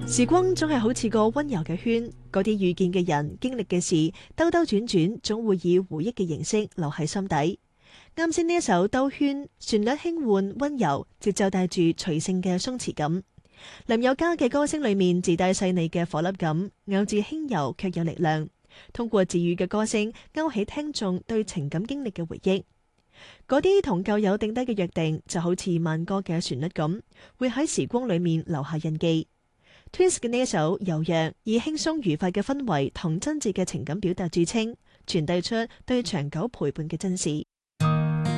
時光總係好似個溫柔嘅圈，嗰啲遇見嘅人、經歷嘅事，兜兜轉轉，總會以回憶嘅形式留喺心底。啱先呢一首兜圈，旋律輕緩溫柔，節奏帶住隨性嘅鬆弛感。林宥嘉嘅歌聲裏面自帶細膩嘅顆粒感，咬字輕柔卻有力量。通過治愈嘅歌聲，勾起聽眾對情感經歷嘅回憶。嗰啲同舊友定低嘅約定，就好似慢歌嘅旋律咁，會喺時光裏面留下印記。Twins 嘅呢一首柔弱以輕鬆愉快嘅氛圍同真摯嘅情感表達著稱，傳遞出對長久陪伴嘅珍視。